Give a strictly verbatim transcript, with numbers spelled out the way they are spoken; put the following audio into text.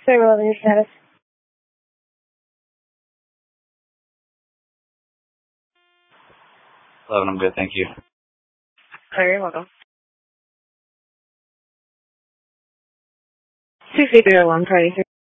Sorry about your status. Hello, I'm good, thank you. Oh, you're welcome. Two figure one party.